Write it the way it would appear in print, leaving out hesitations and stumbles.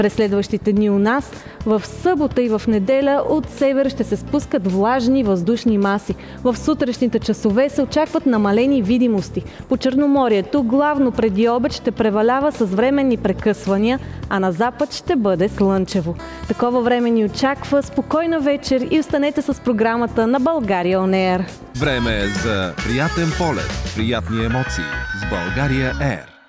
През следващите дни у нас, в събота и в неделя от север ще се спускат влажни въздушни маси. В сутрешните часове се очакват намалени видимости. По Черноморието главно преди обед ще превалява с временни прекъсвания, а на запад ще бъде слънчево. Такова време ни очаква. Спокойна вечер и останете с програмата на България On Air. Време е за приятен полет, приятни емоции с България Air.